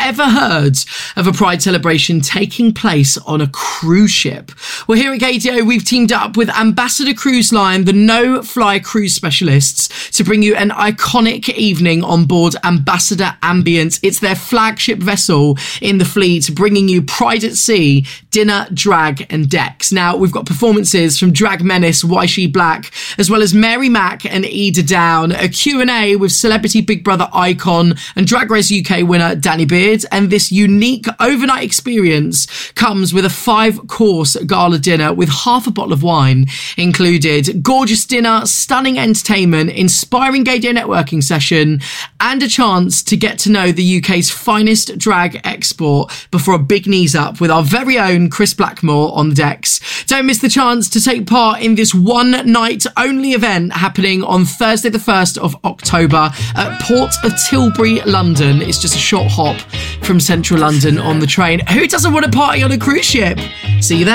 ever heard of a Pride celebration taking place on a cruise ship? Well, here at KTO, we've teamed up with Ambassador Cruise Line, the no-fly cruise specialists, to bring you an iconic evening on board Ambassador Ambient. It's their flagship vessel in the fleet, bringing you Pride at Sea, dinner, drag and decks. Now, we've got performances from drag menace Waishi Black, as well as Mary Mack and Eda Down, a Q&A with celebrity Big Brother icon and Drag Race UK winner Danny Beard, and this unique overnight experience comes with a 5-course gala dinner with half a bottle of wine included, gorgeous dinner, stunning entertainment, inspiring gay day networking session, and a chance to get to know the UK's finest drag export before a big knees up with our very own Chris Blackmore on the decks. Don't miss the chance to take part in this one-night only event happening on Thursday the 1st of October at Port of Tilbury, London. It's just a short hop from central London on the train. Who doesn't want to party on a cruise ship? See you there.